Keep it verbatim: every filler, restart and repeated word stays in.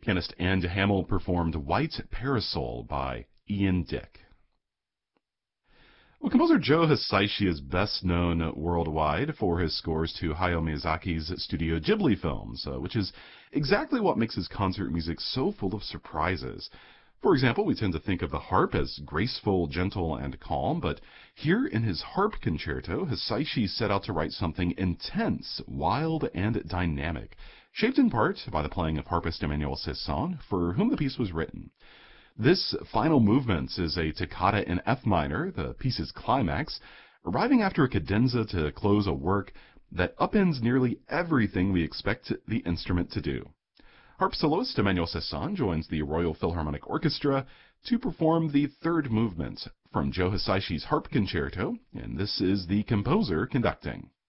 Pianist Anne Hamill performed White Parasol by Ian Dick. Well, composer Joe Hisaishi is best known worldwide for his scores to Hayao Miyazaki's Studio Ghibli films, uh, which is exactly what makes his concert music so full of surprises. For example, we tend to think of the harp as graceful, gentle, and calm, but here in his harp concerto, Hisaishi set out to write something intense, wild, and dynamic, shaped in part by the playing of harpist Emmanuel Cesson, for whom the piece was written. This final movement is a toccata in F minor, the piece's climax, arriving after a cadenza to close a work that upends nearly everything we expect the instrument to do. Harp soloist Emmanuel Cesson joins the Royal Philharmonic Orchestra to perform the third movement from Joe Hisaishi's harp concerto, and this is the composer conducting.